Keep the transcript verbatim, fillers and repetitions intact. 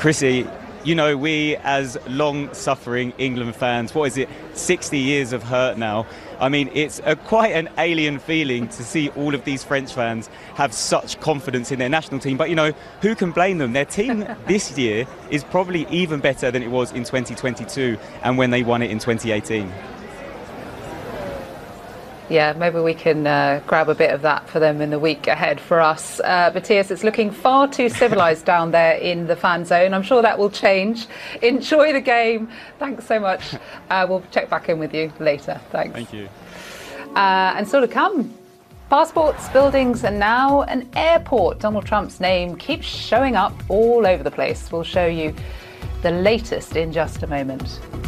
Chrissy, you know, we as long-suffering England fans, what is it, sixty years of hurt now. I mean, it's a, quite an alien feeling to see all of these French fans have such confidence in their national team. But, you know, who can blame them? Their team this year is probably even better than it was in twenty twenty-two and when they won it in twenty eighteen. Yeah, maybe we can uh, grab a bit of that for them in the week ahead for us. Uh, Matthias, it's looking far too civilised down there in the fan zone. I'm sure that will change. Enjoy the game. Thanks so much. Uh, we'll check back in with you later. Thanks. Thank you. Uh, and still to come, passports, buildings, and now an airport. Donald Trump's name keeps showing up all over the place. We'll show you the latest in just a moment.